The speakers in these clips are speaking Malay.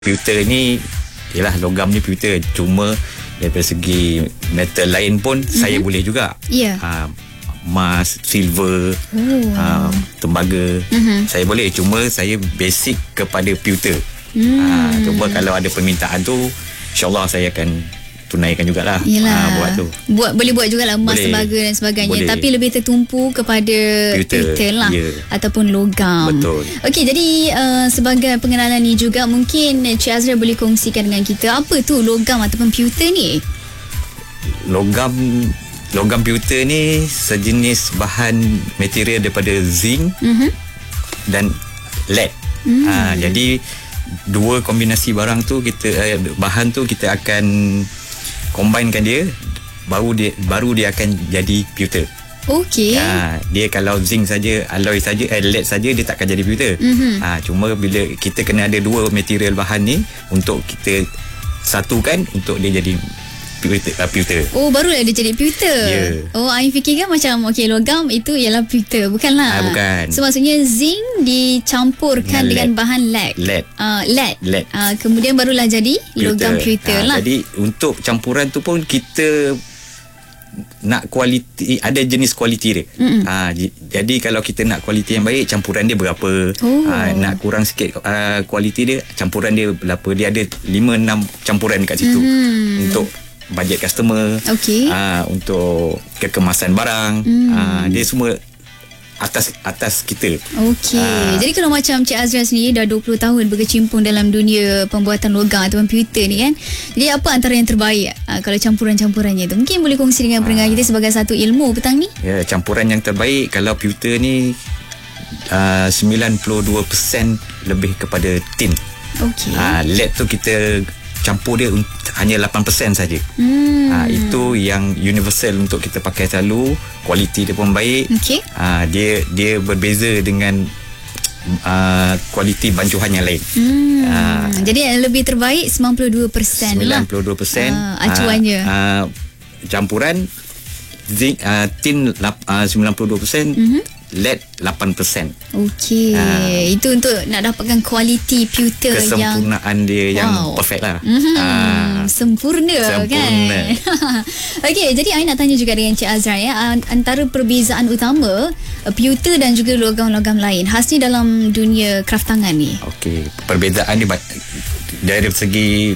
Pewter ni, yalah, logam ni pewter. Cuma daripada segi metal lain pun saya boleh juga. Emas, silver, tembaga, saya boleh. Cuma saya basic kepada pewter. Cuma kalau ada permintaan tu, InsyaAllah saya akan tunaikan jugalah. Buat tu. Boleh buat jugalah emas, tembaga dan sebagainya. Boleh. Tapi lebih tertumpu kepada pewter lah. Ataupun logam. Betul. Okey, jadi sebagai pengenalan ni juga, mungkin Cik Azra boleh kongsikan dengan kita apa tu logam ataupun pewter ni? Logam pewter ni sejenis bahan material daripada zinc dan lead. Jadi dua kombinasi barang tu bahan tu kita akan combinekan dia, baru dia akan jadi pewter. Okey. Dia kalau zinc saja, alloy saja, lead saja, dia takkan jadi pewter. Cuma bila kita kena ada dua material bahan ni untuk kita satukan untuk dia jadi pewter. Barulah dia jadi pewter. Ain fikirkan macam logam itu ialah pewter. Bukanlah. Bukan. So maksudnya zinc dicampurkan dengan bahan lead. Lead. Kemudian barulah jadi logam pewter lah. Jadi untuk campuran tu pun kita nak kualiti, ada jenis kualiti dia. Jadi kalau kita nak kualiti yang baik, campuran dia berapa. Nak kurang sikit kualiti dia, campuran dia berapa. Dia ada 5-6 campuran dekat situ. Untuk bajet customer, untuk kekemasan barang, dia semua atas kita. Jadi kalau macam Cik Azra sendiri dah 20 tahun berkecimpung dalam dunia pembuatan logam ataupun pewter ni kan, jadi apa antara yang terbaik kalau campuran-campurannya tu? Mungkin boleh kongsi dengan pendengar kita sebagai satu ilmu petang ni. Campuran yang terbaik kalau pewter ni 92% lebih kepada tin. Lead tu kita campur dia hanya 8% saja. Itu yang universal untuk kita pakai selalu. Kualiti dia pun baik. Dia berbeza dengan kualiti bancuhan yang lain. Jadi yang lebih terbaik 92% lah. 92% acuannya. Campuran zinc, tin 92%, lead 8%. Itu untuk nak dapatkan kualiti pewter kesempurnaan dia yang perfect lah. Sempurna kan. Jadi Ain nak tanya juga dengan Cik Azra antara perbezaan utama pewter dan juga logam-logam lain khasnya dalam dunia kraft tangan ni. Perbezaan dia dari segi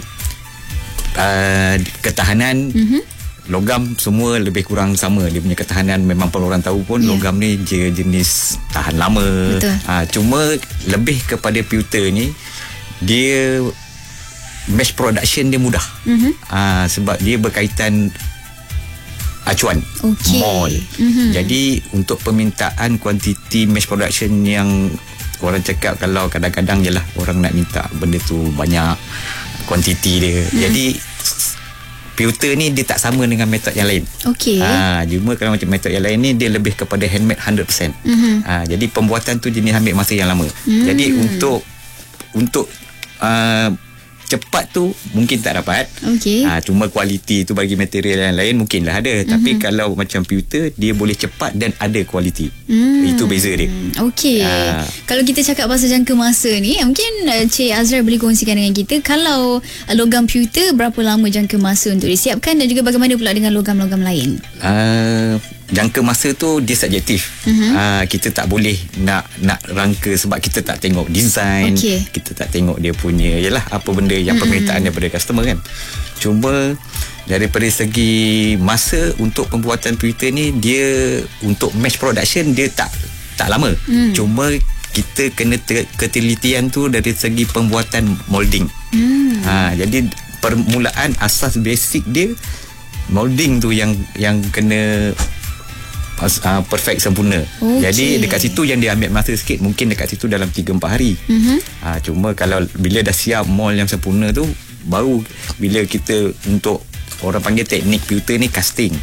ketahanan. Logam semua lebih kurang sama. Dia punya ketahanan memang perlu orang tahu pun. Logam ni je jenis tahan lama. Cuma lebih kepada pewter ni, dia mass production dia mudah. Sebab dia berkaitan acuan mol. Jadi untuk permintaan kuantiti mass production yang orang cakap, kalau kadang-kadang je lah orang nak minta benda tu banyak kuantiti dia. Jadi pewter ni dia tak sama dengan metod yang lain. Cuma kalau macam metod yang lain ni, dia lebih kepada handmade 100%. Jadi pembuatan tu jenis ambil masa yang lama. Jadi untuk cepat tu mungkin tak dapat. Cuma kualiti tu bagi material yang lain mungkinlah ada. Tapi kalau macam pewter, dia boleh cepat dan ada kualiti. Itu beza dia. Kalau kita cakap pasal jangka masa ni, mungkin Cik Azra boleh kongsikan dengan kita, kalau logam pewter berapa lama jangka masa untuk disiapkan, dan juga bagaimana pula dengan logam-logam lain? Jangka masa tu dia subjektif. Kita tak boleh nak rangka sebab kita tak tengok design, kita tak tengok dia punya apa benda yang permintaan daripada customer kan. Cuma daripada segi masa untuk pembuatan pewter ni, dia untuk mass production dia tak lama. Cuma kita kena ketelitian tu dari segi pembuatan molding. Jadi permulaan asas basic dia, molding tu yang kena perfect, sempurna. Jadi dekat situ yang dia ambil masa sikit, mungkin dekat situ dalam 3-4 hari. Cuma kalau bila dah siap mold yang sempurna tu, baru bila kita untuk orang panggil teknik pewter ni casting,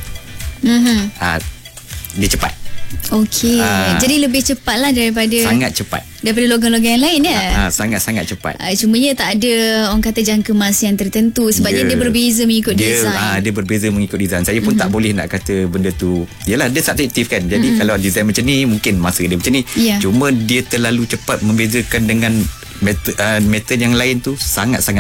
dia cepat. Jadi lebih cepat lah sangat cepat daripada logam-logam yang lain sangat-sangat cepat. Cumanya tak ada orang kata jangka masa yang tertentu, sebabnya dia berbeza mengikut design. Dia berbeza mengikut design. Saya pun tak boleh nak kata benda tu, dia subjektif kan. Jadi kalau design macam ni, mungkin masa dia macam ni. Cuma dia terlalu cepat membezakan dengan metal yang lain tu sangat-sangat